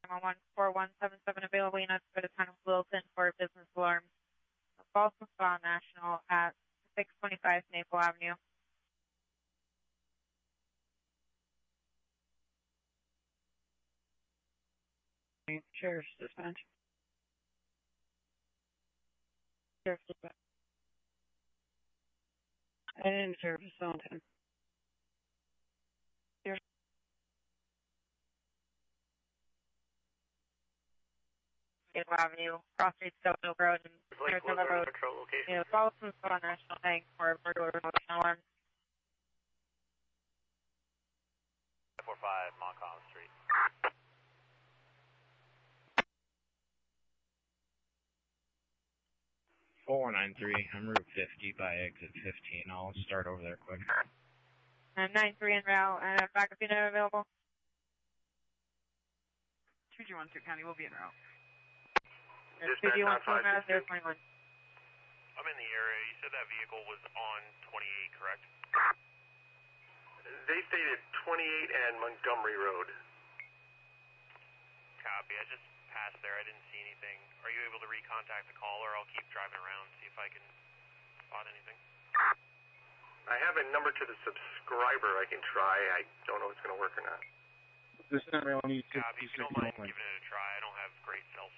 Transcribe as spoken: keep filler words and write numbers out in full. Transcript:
one four one seven seven available units for the town of Wilton for business alarm. Boston Spa National at six twenty-five Maple Avenue. Sheriff's Dispatch. Sheriff's Dispatch. And Sheriff's Zone ten. Sheriff's Maple Avenue, Cross Street, Stouffville Road, and Saratoga Road. You know, Boston Spa National Bank for burglar alarm. five four five Montcalm Street. four nine three, I'm Route fifty by exit fifteen. I'll start over there quick. And nine three en route, and backup unit available. two G one two County will be en route. two G one two en route, zero twenty-one. I'm in the area. You said that vehicle was on twenty-eight, correct? They stated twenty-eight and Montgomery Road. Copy. I just passed there. I didn't see anything. Are you able to recontact the caller? I'll keep driving around, see if I can spot anything. I have a number to the subscriber I can try. I don't know if it's going to work or not. This is not real. Copy. If you don't mind giving it a try. I don't have great cell